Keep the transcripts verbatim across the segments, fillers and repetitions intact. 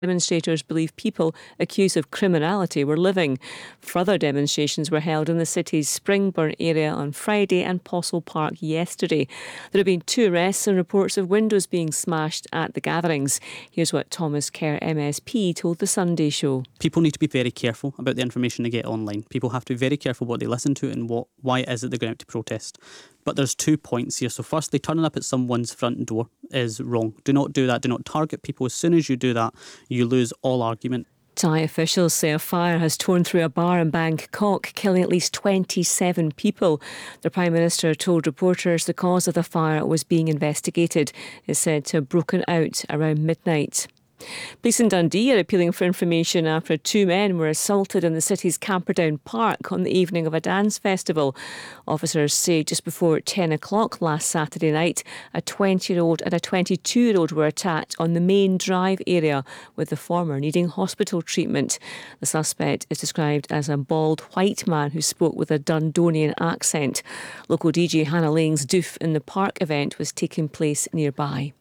Demonstrators believe people accused of criminality were living. Further demonstrations were held in the city's Springburn area on Friday and Postle Park yesterday. There have been two arrests and reports of windows being smashed at the gatherings. Here's what Thomas Kerr M S P told the Sunday Show. People need to be very careful about the information they get online. People have to be very careful what they listen to and what why it is that they're going out to protest. But there's two points here. So firstly, turning up at someone's front door is wrong. Do not do that. Do not target people. As soon as you do that, you lose all argument. Thai officials say a fire has torn through a bar in Bangkok, killing at least twenty-seven people. The Prime Minister told reporters the cause of the fire was being investigated. It's said to have broken out around midnight. Police in Dundee are appealing for information after two men were assaulted in the city's Camperdown Park on the evening of a dance festival. Officers say just before ten o'clock last Saturday night, a twenty-year-old and a twenty-two-year-old were attacked on the main drive area, with the former needing hospital treatment. The suspect is described as a bald white man who spoke with a Dundonian accent. Local D J Hannah Lang's Doof in the Park event was taking place nearby.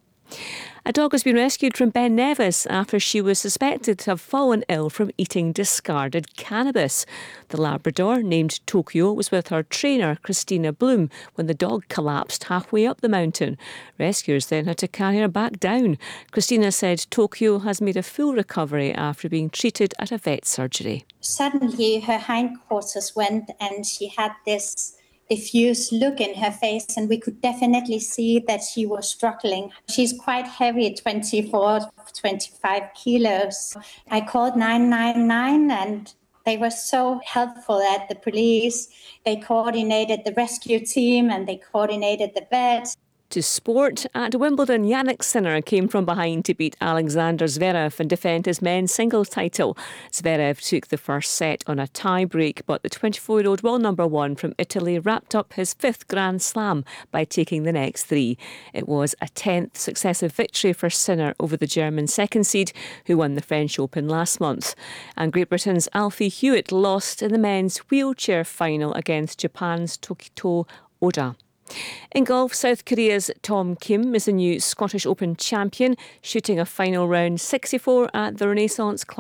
A dog has been rescued from Ben Nevis after she was suspected to have fallen ill from eating discarded cannabis. The Labrador, named Tokyo, was with her trainer, Christina Bloom, when the dog collapsed halfway up the mountain. Rescuers then had to carry her back down. Christina said Tokyo has made a full recovery after being treated at a vet surgery. Suddenly her hindquarters went and she had this diffused look in her face, and we could definitely see that she was struggling. She's quite heavy, twenty-four, twenty-five kilos. I called nine nine nine and they were so helpful at the police. They coordinated the rescue team and they coordinated the vet. To sport, at Wimbledon, Jannik Sinner came from behind to beat Alexander Zverev and defend his men's singles title. Zverev took the first set on a tie break, but the twenty-four-year-old world number one from Italy wrapped up his fifth Grand Slam by taking the next three. It was a tenth successive victory for Sinner over the German second seed, who won the French Open last month. And Great Britain's Alfie Hewitt lost in the men's wheelchair final against Japan's Tokito Oda. In golf, South Korea's Tom Kim is the new Scottish Open champion, shooting a final round sixty-four at the Renaissance Club.